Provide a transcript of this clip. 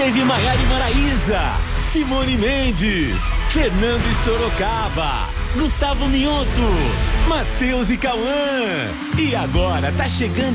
teve Maiara e Maraísa, Simone Mendes, Fernando e Sorocaba, Gustavo Mioto, Matheus e Cauã. E agora tá chegando